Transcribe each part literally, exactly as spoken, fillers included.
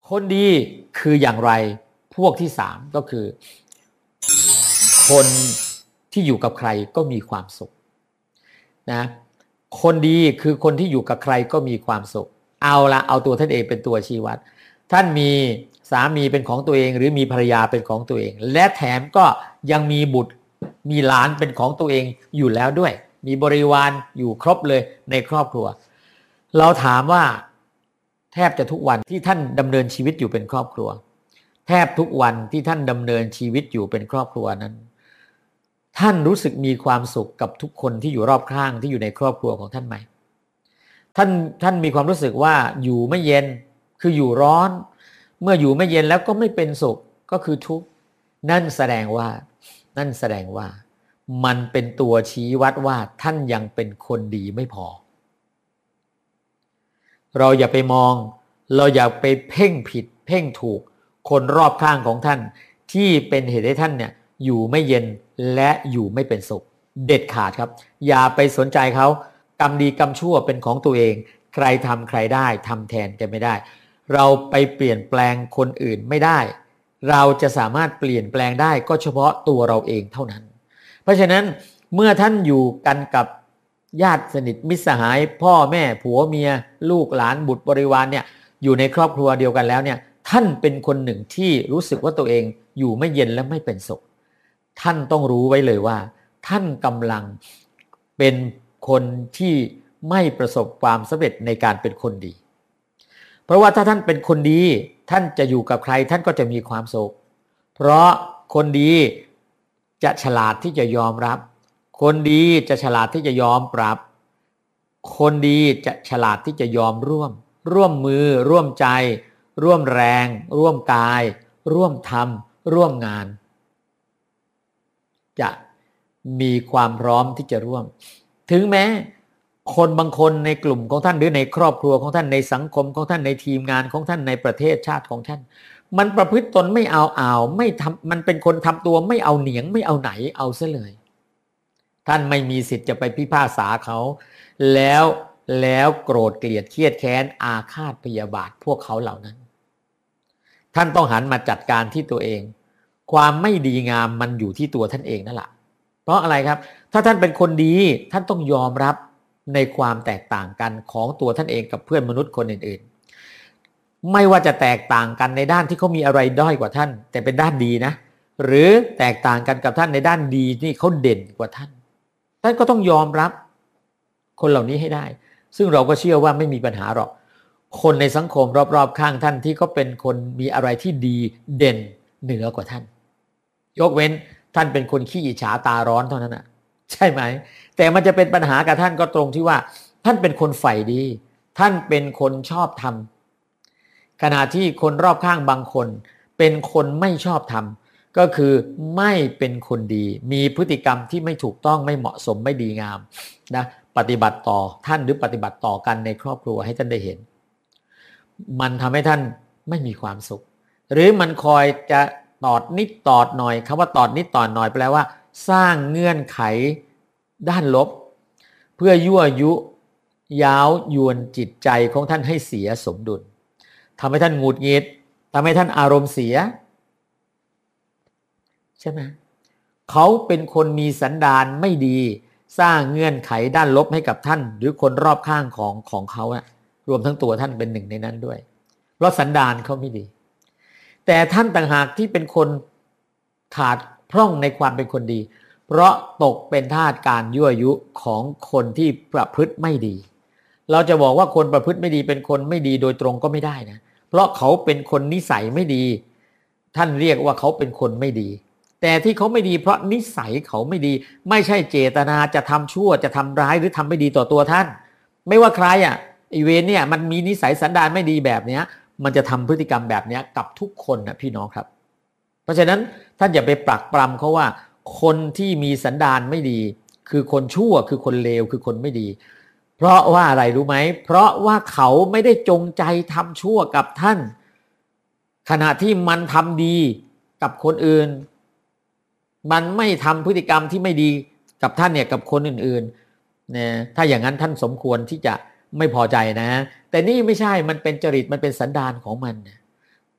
คนดีคืออย่างไรพวกที่สามก็คือคนที่อยู่กับใครก็มีความสุขนะคนดีคือคนที่อยู่กับใครก็มีความสุขเอาละเอาตัวท่านเองเป็นตัวชี้วัดท่านมีสามีเป็นของตัวเองหรือมีภรรยาเป็นของตัวเองและแถมก็ยังมีบุตรมีหลานเป็นของตัวเองอยู่แล้วด้วยมีบริวารอยู่ครบเลยในครอบครัวเราถามว่าแทบจะทุกวันที่ท่านดำเนินชีวิตอยู่เป็นครอบครัวแทบทุกวันที่ท่านดำเนินชีวิตอยู่เป็นครอบครัวนั้นท่านรู้สึกมีความสุขกับทุกคนที่อยู่รอบข้างที่อยู่ในครอบครัวของท่านไหมท่านท่านมีความรู้สึกว่าอยู่ไม่เย็นคืออยู่ร้อนเมื่ออยู่ไม่เย็นแล้วก็ไม่เป็นสุขก็คือทุกข์นั่นแสดงว่านั่นแสดงว่ามันเป็นตัวชี้วัดว่าท่านยังเป็นคนดีไม่พอเราอย่าไปมองเราอย่าไปเพ่งผิดเพ่งถูกคนรอบข้างของท่านที่เป็นเหตุให้ท่านเนี่ยอยู่ไม่เย็นและอยู่ไม่เป็นสุขเด็ดขาดครับอย่าไปสนใจเขากรรมดีกรรมชั่วเป็นของตัวเองใครทำใครได้ทำแทนกันไม่ได้เราไปเปลี่ยนแปลงคนอื่นไม่ได้เราจะสามารถเปลี่ยนแปลงได้ก็เฉพาะตัวเราเองเท่านั้นเพราะฉะนั้นเมื่อท่านอยู่กันกับญาติสนิทมิตรสหายพ่อแม่ผัวเมียลูกหลานบุตรบริวารเนี่ยอยู่ในครอบครัวเดียวกันแล้วเนี่ยท่านเป็นคนหนึ่งที่รู้สึกว่าตัวเองอยู่ไม่เย็นและไม่เป็นสุขท่านต้องรู้ไว้เลยว่าท่านกำลังเป็นคนที่ไม่ประสบความสำเร็จในการเป็นคนดีเพราะว่าถ้าท่านเป็นคนดีท่านจะอยู่กับใครท่านก็จะมีความสุขเพราะคนดีจะฉลาดที่จะยอมรับคนดีจะฉลาดที่จะยอมปรับคนดีจะฉลาดที่จะยอมร่วมร่วมมือร่วมใจร่วมแรงร่วมกายร่วมทำร่วมงานจะมีความพร้อมที่จะร่วมถึงแม้คนบางคนในกลุ่มของท่านหรือในครอบครัวของท่านในสังคมของท่านในทีมงานของท่านในประเทศชาติของท่านมันประพฤติตนไม่เอาเอาไม่ทำมันเป็นคนทำตัวไม่เอาเหนียงไม่เอาไหนเอาซะเลยท่านไม่มีสิทธิ์จะไปพิพากษาเขาแล้วแล้วโกรธเกลียดเครียดแค้นอาฆาตพยาบาทพวกเขาเหล่านั้นท่านต้องหันมาจัดการที่ตัวเองความไม่ดีงามมันอยู่ที่ตัวท่านเองนั่นแหละเพราะอะไรครับถ้าท่านเป็นคนดีท่านต้องยอมรับในความแตกต่างกันของตัวท่านเองกับเพื่อนมนุษย์คนอื่นๆไม่ว่าจะแตกต่างกันในด้านที่เขามีอะไรด้อยกว่าท่านแต่เป็นด้านดีนะหรือแตกต่างกันกับท่านในด้านดีที่เขาเด่นกว่าท่านท่านก็ต้องยอมรับคนเหล่านี้ให้ได้ซึ่งเราก็เชื่อว่าไม่มีปัญหาหรอกคนในสังคมรอบๆข้างท่านที่เขาเป็นคนมีอะไรที่ดีเด่นเหนือกว่าท่านยกเว้นท่านเป็นคนขี้อิจฉาตาร้อนเท่านั้นนะใช่ไหมแต่มันจะเป็นปัญหากับท่านก็ตรงที่ว่าท่านเป็นคนใฝ่ดีท่านเป็นคนชอบธรรมขณะที่คนรอบข้างบางคนเป็นคนไม่ชอบธรรมก็คือไม่เป็นคนดีมีพฤติกรรมที่ไม่ถูกต้องไม่เหมาะสมไม่ดีงามนะปฏิบัติต่อท่านหรือปฏิบัติต่อกันในครอบครัวให้ท่านได้เห็นมันทำให้ท่านไม่มีความสุขหรือมันคอยจะตอดนิดตอดหน่อยคำว่าตอดนิดตอดหน่อยแปลว่าสร้างเงื่อนไขด้านลบเพื่อยั่วยุย้าวยวนจิตใจของท่านให้เสียสมดุลทำให้ท่านหงุดหงิดทำให้ท่านอารมณ์เสียใช่ไหมเขาเป็นคนมีสันดานไม่ดีสร้างเงื่อนไขด้านลบให้กับท่านหรือคนรอบข้างของของเขาอะรวมทั้งตัวท่านเป็นหนึ่งในนั้นด้วยเพราะสันดานเขาไม่ดีแต่ท่านต่างหากที่เป็นคนขาดพร่องในความเป็นคนดีเพราะตกเป็นทาสการยั่วยุของคนที่ประพฤติไม่ดีเราจะบอกว่าคนประพฤติไม่ดีเป็นคนไม่ดีโดยตรงก็ไม่ได้นะเพราะเขาเป็นคนนิสัยไม่ดีท่านเรียกว่าเขาเป็นคนไม่ดีแต่ที่เขาไม่ดีเพราะนิสัยเขาไม่ดีไม่ใช่เจตนาจะทำชั่วจะทำร้ายหรือทำไม่ดีต่อตัวท่านไม่ว่าใครอ่ะไอเวรเนี่ยมันมีนิสัยสันดานไม่ดีแบบเนี้ยมันจะทำพฤติกรรมแบบนี้กับทุกคนนะพี่น้องครับเพราะฉะนั้นท่านอย่าไปปรักปรำเขาว่าคนที่มีสันดานไม่ดีคือคนชั่วคือคนเลวคือคนไม่ดีเพราะว่าอะไรรู้ไหมเพราะว่าเขาไม่ได้จงใจทำชั่วกับท่านขณะที่มันทำดีกับคนอื่นมันไม่ทำพฤติกรรมที่ไม่ดีกับท่านเนี่ยกับคนอื่นๆนะถ้าอย่างนั้นท่านสมควรที่จะไม่พอใจนะแต่นี่ไม่ใช่มันเป็นจริตมันเป็นสันดานของมัน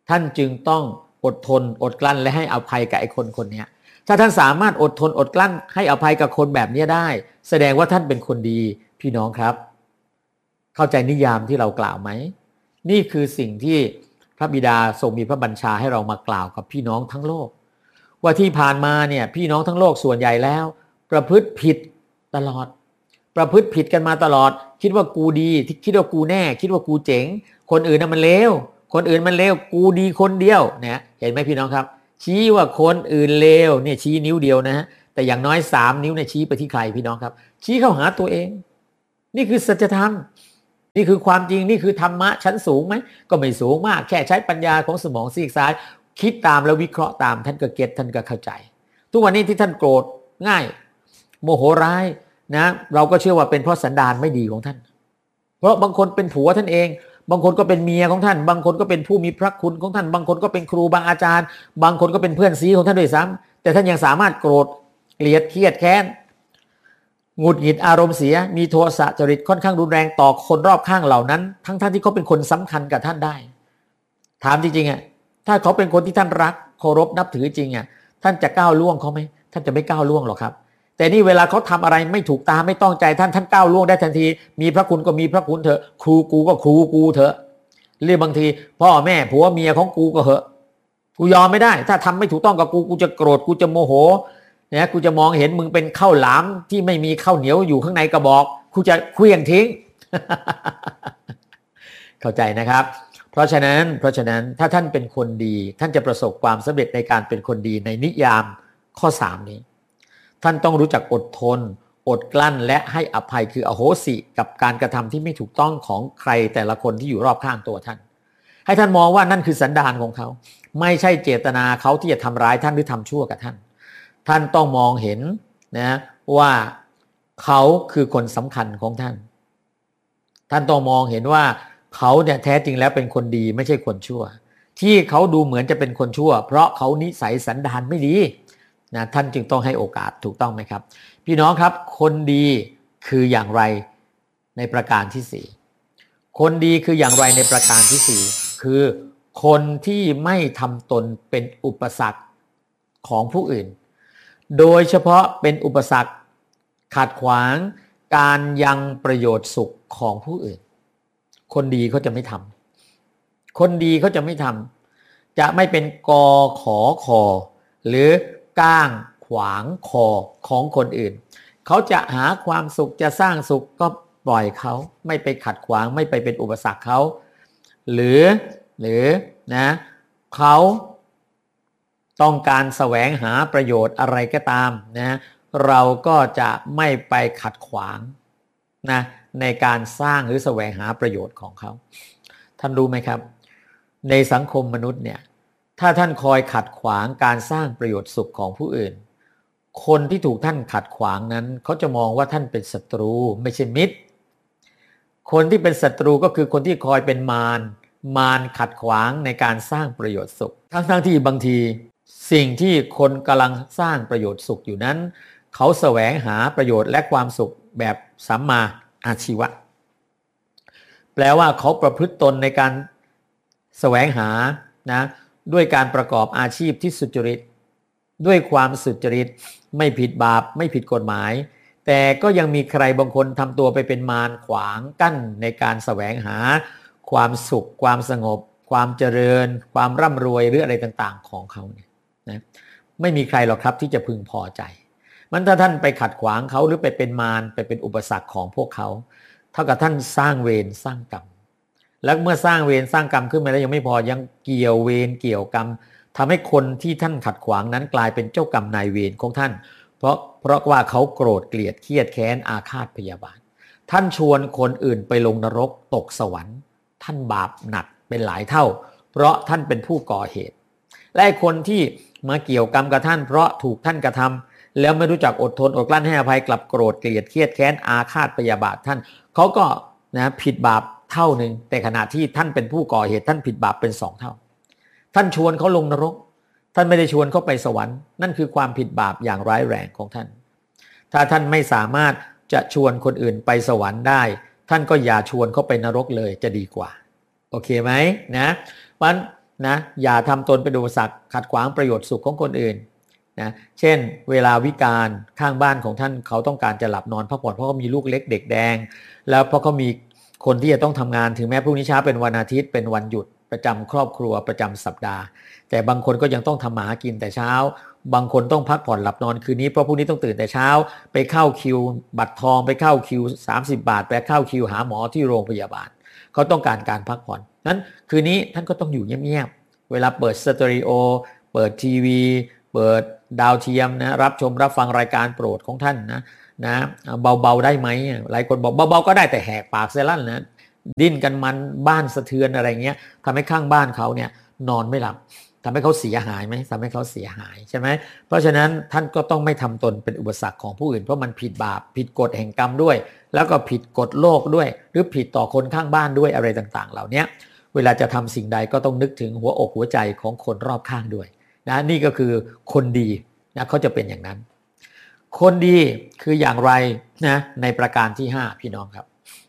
ท่านจึงต้องอดทนอดกลั้นและให้อภัยกับไอ้คนคนนี้ถ้าท่านสามารถอดทนอดกลั้นให้อภัยกับคนแบบนี้ได้แสดงว่าท่านเป็นคนดีพี่น้องครับเข้าใจนิยามที่เรากล่าวไหมนี่คือสิ่งที่พระบิดาทรงมีพระบัญชาให้เรามากล่าวกับพี่น้องทั้งโลกว่าที่ผ่านมาเนี่ยพี่น้องทั้งโลกส่วนใหญ่แล้วประพฤติผิดตลอดประพฤติผิดกันมาตลอดคิดว่ากูดีคิดว่ากูแน่คิดว่ากูเจ๋งคนอื่นน่ะมันเลวคนอื่นมันเลวกูดีคนเดียวเนี่ยเห็นไหมพี่น้องครับชี้ว่าคนอื่นเลวเนี่ยชี้นิ้วเดียวนะฮะแต่อย่างน้อยสามนิ้วเนี่ยชี้ไปที่ใครพี่น้องครับชี้เข้าหาตัวเองนี่คือสัจธรรมนี่คือความจริงนี่คือธรรมะชั้นสูงไหมก็ไม่สูงมากแค่ใช้ปัญญาของสมองซีกซ้ายคิดตามแล้ววิเคราะห์ตามท่านก็เก็ตท่านก็เข้าใจทุกวันนี้ที่ท่านโกรธง่ายโมโหร้ายนะเราก็เชื่อว่าเป็นเพราะสันดานไม่ดีของท่านเพราะบางคนเป็นผัวท่านเองบางคนก็เป็นเมียของท่านบางคนก็เป็นผู้มีพระคุณของท่านบางคนก็เป็นครูบาอาจารย์บางคนก็เป็นเพื่อนซีของท่านด้วยซ้ำแต่ท่านยังสามารถโกรธเกลียดเครียดแค้นหงุดหงิดอารมณ์เสียมีโทสะจริตค่อนข้างรุนแรงต่อคนรอบข้างเหล่านั้นทั้งท่านที่เขาเป็นคนสำคัญกับท่านได้ถามจริงๆอ่ะถ้าเขาเป็นคนที่ท่านรักเคารพนับถือจริงอ่ะท่านจะก้าวล่วงเขาไหมท่านจะไม่ก้าวล่วงหรอกครับแต่นี่เวลาเขาทำอะไรไม่ถูกตาไม่ต้องใจท่านท่านก้าวล่วงได้ทันทีมีพระคุณก็มีพระคุณเถอะครูกูก็ครูกูเถอะเรื่องบางทีพ่อแม่ผัวเมียของกูก็เหอะกูยอมไม่ได้ถ้าทำไม่ถูกต้องกับกูกูจะโกรธกูจะโมโหเนี่ยกูจะมองเห็นมึงเป็นข้าวหลามที่ไม่มีข้าวเหนียวอยู่ข้างในกระบอกกูจะเคลื่อนทิ้ง เข้าใจนะครับเพราะฉะนั้นเพราะฉะนั้นถ้าท่านเป็นคนดีท่านจะประสบความสำเร็จในการเป็นคนดีในนิยามข้อสามนี้ท่านต้องรู้จักอดทนอดกลั้นและให้อภัยคืออโหสิกับการกระทำที่ไม่ถูกต้องของใครแต่ละคนที่อยู่รอบข้างตัวท่านให้ท่านมองว่านั่นคือสันดานของเขาไม่ใช่เจตนาเขาที่จะทำร้ายท่านหรือทำชั่วกับท่านท่านต้องมองเห็นนะว่าเขาคือคนสำคัญของท่านท่านต้องมองเห็นว่าเขาเนี่ยแท้จริงแล้วเป็นคนดีไม่ใช่คนชั่วที่เขาดูเหมือนจะเป็นคนชั่วเพราะเขานิสัยสันดานไม่ดีนะท่านจึงต้องให้โอกาสถูกต้องไหมครับพี่น้องครับคนดีคืออย่างไรในประการที่สี่คนดีคืออย่างไรในประการที่สี่คือคนที่ไม่ทำตนเป็นอุปสรรคของผู้อื่นโดยเฉพาะเป็นอุปสรรคขัดขวางการยังประโยชน์สุขของผู้อื่นคนดีเขาจะไม่ทำคนดีเขาจะไม่ทำจะไม่เป็นกอขอคอหรือก้างขวางคอของคนอื่นเขาจะหาความสุขจะสร้างสุขก็ปล่อยเขาไม่ไปขัดขวางไม่ไปเป็นอุปสรรคเขาหรือหรือนะเขาต้องการแสวงหาประโยชน์อะไรก็ตามนะเราก็จะไม่ไปขัดขวางนะในการสร้างหรือแสวงหาประโยชน์ของเขาท่านรู้ไหมครับในสังคมมนุษย์เนี่ยถ้าท่านคอยขัดขวางการสร้างประโยชน์สุขของผู้อื่นคนที่ถูกท่านขัดขวางนั้นเขาจะมองว่าท่านเป็นศัตรูไม่ใช่มิตรคนที่เป็นศัตรูก็คือคนที่คอยเป็นมารมารขัดขวางในการสร้างประโยชน์สุขทั้งๆที่บางทีสิ่งที่คนกำลังสร้างประโยชน์สุขอยู่นั้นเขาแสวงหาประโยชน์และความสุขแบบสัมมาอาชีวะแปลว่าเขาประพฤติตนในการแสวงหานะด้วยการประกอบอาชีพที่สุจริตด้วยความสุจริตไม่ผิดบาปไม่ผิดกฎหมายแต่ก็ยังมีใครบางคนทำตัวไปเป็นมารขวางกั้นในการแสวงหาความสุขความสงบความเจริญความร่ำรวยหรืออะไรต่างๆของเขาเนี่ยนะไม่มีใครหรอกครับที่จะพึงพอใจมันถ้าท่านไปขัดขวางเขาหรือไปเป็นมารไปเป็นอุปสรรคของพวกเขาเท่ากับท่านสร้างเวรสร้างกรรมแล้วเมื่อสร้างเวรสร้างกรรมขึ้นมาแล้วยังไม่พอยังเกี่ยวเวรเกี่ยวกรรมทำให้คนที่ท่านขัดขวางนั้นกลายเป็นเจ้ากรรมนายเวรของท่านเพราะเพราะว่าเขาโกรธเกลียดเครียดแค้นอาฆาตพยาบาทท่านชวนคนอื่นไปลงนรกตกสวรรค์ท่านบาปหนักเป็นหลายเท่าเพราะท่านเป็นผู้ก่อเหตุและคนที่มาเกี่ยวกรรมกับท่านเพราะถูกท่านกระทำแล้วไม่รู้จักอดทนอดกลั้นให้อภัยกลับโกรธเกลียดเครียดแค้นอาฆาตพยาบาทท่านเขาก็นะผิดบาปเท่านึงแต่ขณะที่ท่านเป็นผู้ก่อเหตุท่านผิดบาปเป็นสองเท่าท่านชวนเขาลงนรกท่านไม่ได้ชวนเขาไปสวรรค์นั่นคือความผิดบาปอย่างร้ายแรงของท่านถ้าท่านไม่สามารถจะชวนคนอื่นไปสวรรค์ได้ท่านก็อย่าชวนเขาไปนรกเลยจะดีกว่าโอเคไหมนะมันนะอย่าทำตนเป็นอุปสรรคขัดขวางประโยชน์สุขของคนอื่นนะเช่นเวลาวิกาลข้างบ้านของท่านเขาต้องการจะหลับนอนพักผ่อนเพราะเขามีลูกเล็กเด็กแดงแล้วเพราะเขามีคนที่จะต้องทำงานถึงแม้พรุ่งนี้เช้าเป็นวันอาทิตย์เป็นวันหยุดประจำครอบครัวประจำสัปดาห์แต่บางคนก็ยังต้องทำมาหากินแต่เช้าบางคนต้องพักผ่อนหลับนอนคืนนี้เพราะพรุ่งนี้ต้องตื่นแต่เช้าไปเข้าคิวบัตรทองไปเข้าคิวสามสิบบาทไปเข้าคิวหาหมอที่โรงพยาบาลเขาต้องการการพักผ่อนนั้นคืนนี้ท่านก็ต้องอยู่เงียบๆเวลาเปิดสเตอริโอเปิดทีวีเปิดดาวเทียมนะรับชมรับฟังรายการโปรดของท่านนะนะเบาๆได้ไหมหลายคนบอกเบาๆก็ได้แต่แหกปากเซลั่นนะดิ้นกันมันบ้านสะเทือนอะไรเงี้ยทำให้ข้างบ้านเขาเนี่ยนอนไม่หลับทำให้เขาเสียหายไหมทำให้เขาเสียหายใช่ไหมเพราะฉะนั้นท่านก็ต้องไม่ทำตนเป็นอุปสรรคของผู้อื่นเพราะมันผิดบาปผิดกฎแห่งกรรมด้วยแล้วก็ผิดกฎโลกด้วยหรือผิดต่อคนข้างบ้านด้วยอะไรต่างๆเหล่านี้เวลาจะทำสิ่งใดก็ต้องนึกถึงหัวอกหัวใจของคนรอบข้างด้วยนะนี่ก็คือคนดีนะเขาจะเป็นอย่างนั้นคนดีคืออย่างไรนะในประการที่ห้าพี่น้องครับ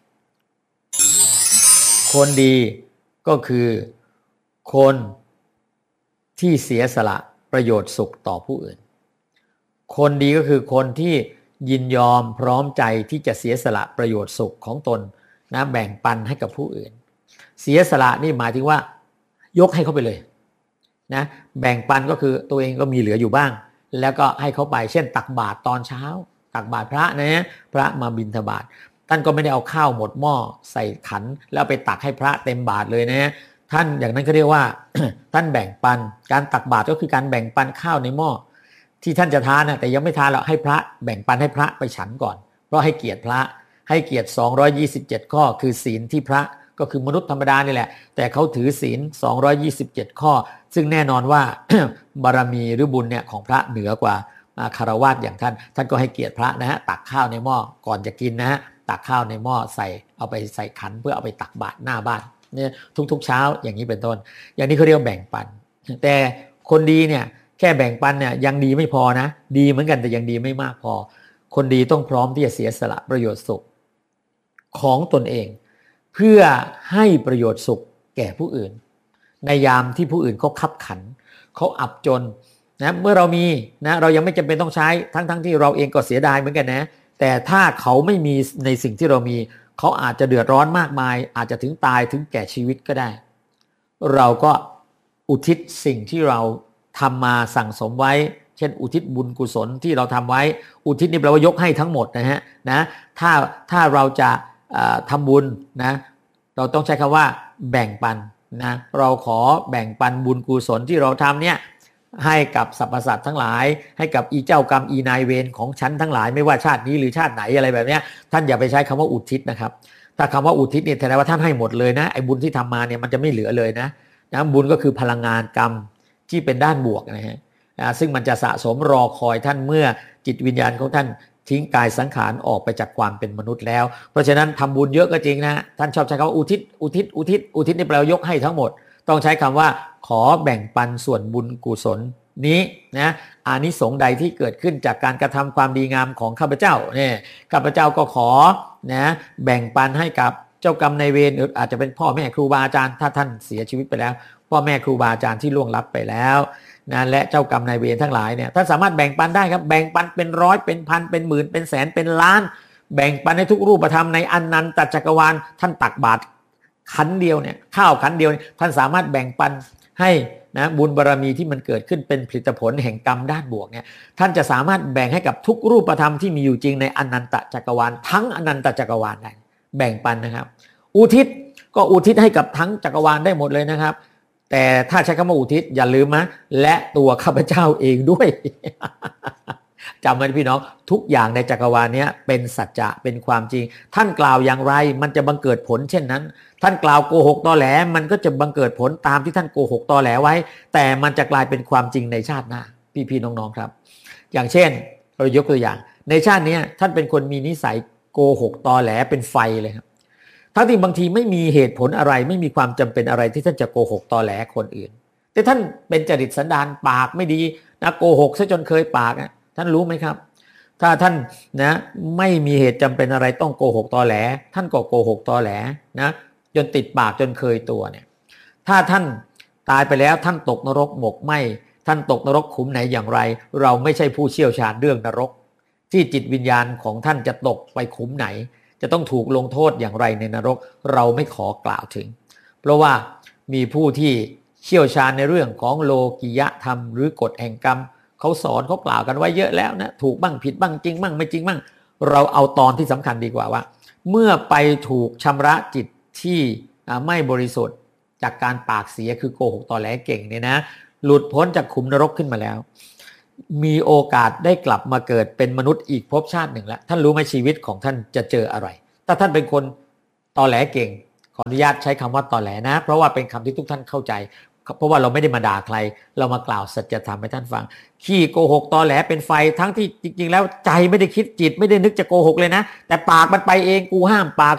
คนดีก็คือคนที่เสียสละประโยชน์สุขต่อผู้อื่นคนดีก็คือคนที่ยินยอมพร้อมใจที่จะเสียสละประโยชน์สุขของตนนะแบ่งปันให้กับผู้อื่นเสียสละนี่หมายถึงว่ายกให้เขาไปเลยนะแบ่งปันก็คือตัวเองก็มีเหลืออยู่บ้างแล้วก็ให้เขาไปเช่นตักบาตรตอนเช้าตักบาตรพระนะพระมาบิณฑบาตท่านก็ไม่ได้เอาข้าวหมดหม้อใส่ขันแล้วไปตักให้พระเต็มบาตรเลยนะท่านอย่างนั้นก็เรียกว่า ท่านแบ่งปันการตักบาตรก็คือการแบ่งปันข้าวในหม้อที่ท่านจะทานนะแต่ยังไม่ทานหรอกให้พระแบ่งปันให้พระไปฉันก่อนเพราะให้เกียรติพระให้เกียรติสองร้อยยี่สิบเจ็ดข้อคือศีลที่พระก็คือมนุษย์ธรรมดานี่แหละแต่เขาถือศีลสองร้อยยี่สิบเจ็ดข้อซึ่งแน่นอนว่า บารมีหรือบุญเนี่ยของพระเหนือกว่าคฤหัสถ์อย่างท่านท่านก็ให้เกียรติพระนะฮะตักข้าวในหม้อก่อนจะกินนะฮะตักข้าวในหม้อใส่เอาไปใส่ขันเพื่อเอาไปตักบาตรหน้าบ้านเนี่ยทุกๆเช้าอย่างนี้เป็นต้นอย่างนี้เขาเรียกแบ่งปันแต่คนดีเนี่ยแค่แบ่งปันเนี่ยยังดีไม่พอนะดีเหมือนกันแต่ยังดีไม่มากพอคนดีต้องพร้อมที่จะเสียสละประโยชน์สุขของตนเองเพื่อให้ประโยชน์สุขแก่ผู้อื่นในยามที่ผู้อื่นเขาคับขันเขาอับจนนะเมื่อเรามีนะเรายังไม่จำเป็นต้องใช้ทั้งๆ ท, ที่เราเองก็เสียดายเหมือนกันนะแต่ถ้าเขาไม่มีในสิ่งที่เรามีเขาอาจจะเดือดร้อนมากมายอาจจะถึงตายถึงแก่ชีวิตก็ได้เราก็อุทิศสิ่งที่เราทำมาสั่งสมไว้เช่นอุทิศบุญกุศลที่เราทำไว้อุทิศนี่แปลว่ายกให้ทั้งหมดนะฮะนะถ้าถ้าเราจะทำบุญนะเราต้องใช้คำว่าแบ่งปันนะเราขอแบ่งปันบุญกุศลที่เราทำเนี่ยให้กับสรรพสัตว์ทั้งหลายให้กับอีเจ้ากรรมอีนายเวรของฉันทั้งหลายไม่ว่าชาตินี้หรือชาติไหนอะไรแบบนี้ท่านอย่าไปใช้คำว่าอุทิศนะครับถ้าคำว่าอุทิศเนี่ยแสดงว่าท่านให้หมดเลยนะไอ้บุญที่ทำมาเนี่ยมันจะไม่เหลือเลยนะนะบุญก็คือพลังงานกรรมที่เป็นด้านบวกนะฮะซึ่งมันจะสะสมรอคอยท่านเมื่อจิตวิญญาณของท่านทิ้งกายสังขารออกไปจากความเป็นมนุษย์แล้วเพราะฉะนั้นทำบุญเยอะก็จริงนะท่านชอบใช้คำว่าอุทิศอุทิศอุทิศอุทิศนี่แปลว่ายกให้ทั้งหมดต้องใช้คำว่าขอแบ่งปันส่วนบุญกุศลนี้นะอานิสงส์ใดที่เกิดขึ้นจากการกระทำความดีงามของข้าพเจ้าเนี่ยข้าพเจ้าก็ขอนะแบ่งปันให้กับเจ้ากรรมนายเวรหรืออาจจะเป็นพ่อแม่ครูบาอาจารย์ถ้าท่านเสียชีวิตไปแล้วพ่อแม่ครูบาอาจารย์ที่ล่วงลับไปแล้วนะและเจ้ากรรมนายเวรทั้งหลายเนี่ยท่านสามารถแบ่งปันได้ครับแบ่งปันเป็นร้อยเป็นพันเป็นหมื่นเป็นแสนเป็นล้านแบ่งปันให้ทุกรูปธรรมในอนันตจักรวาลท่านตักบาตรขันเดียวเนี่ยข้าวขันเดียวท่านสามารถแบ่งปันให้นะบุญบารมีที่มันเกิดขึ้นเป็นผลิตผลแห่งกรรมด้านบวกเนี่ยท่านจะสามารถแบ่งให้กับทุกรูปธรรมที่มีอยู่จริงในอนันตจักรวาลทั้งอนันตจักรวาลได้แบ่งปันนะครับอุทิศก็อุทิศให้กับทั้งจักรวาลได้หมดเลยนะครับแต่ถ้าใช้คำว่าอุทิศอย่าลืมนะและตัวข้าพเจ้าเองด้วย จำไว้พี่น้องทุกอย่างในจักรวาลนี้เป็นสัจจะเป็นความจริงท่านกล่าวอย่างไรมันจะบังเกิดผลเช่นนั้นท่านกล่าวโกหกตอแหลมันก็จะบังเกิดผลตามที่ท่านโกหกตอแหลไว้แต่มันจะกลายเป็นความจริงในชาติหน้าพี่ๆน้องๆครับอย่างเช่นเรายกตัวอย่างในชาตินี้ท่านเป็นคนมีนิสัยโกหกตอแหลเป็นไฟเลยครับทั้งที่บางทีไม่มีเหตุผลอะไรไม่มีความจำเป็นอะไรที่ท่านจะโกหกตอแหลคนอื่นแต่ท่านเป็นจริตสันดานปากไม่ดีนะโกหกซะจนเคยปากนะท่านรู้ไหมครับถ้าท่านนะไม่มีเหตุจำเป็นอะไรต้องโกหกตอแหลท่านก็โกหกตอแหลนะจนติดปากจนเคยตัวเนี่ยถ้าท่านตายไปแล้วท่านตกนรกหมกไหมท่านตกนรกขุมไหนอย่างไรเราไม่ใช่ผู้เชี่ยวชาญเรื่องนรกที่จิตวิญญาณของท่านจะตกไปขุมไหนจะต้องถูกลงโทษอย่างไรในนรกเราไม่ขอกล่าวถึงเพราะว่ามีผู้ที่เชี่ยวชาญในเรื่องของโลกิยธรรมหรือกฎแห่งกรรมเขาสอนเขากล่าวกันไว้เยอะแล้วนะถูกบ้างผิดบ้างจริงบ้างไม่จริงบ้างเราเอาตอนที่สำคัญดีกว่าว่าเมื่อไปถูกชำระจิตที่ไม่บริสุทธิ์จากการปากเสียคือโกหกตอแหลเก่งเนี่ยนะหลุดพ้นจากขุมนรกขึ้นมาแล้วมีโอกาสได้กลับมาเกิดเป็นมนุษย์อีกภพชาติหนึ่งแล้วท่านรู้ไหมชีวิตของท่านจะเจออะไรถ้าท่านเป็นคนตอแหลเก่งขออนุญาตใช้คำว่าตอแหลนะเพราะว่าเป็นคำที่ทุกท่านเข้าใจเพราะว่าเราไม่ได้มาด่าใครเรามากล่าวสัจธรรมให้ท่านฟังขี้โกหกตอแหลเป็นไฟทั้งที่จริงๆแล้วใจไม่ได้คิดจิตไม่ได้นึกจะโกหกเลยนะแต่ปากมันไปเองกูห้ามปาก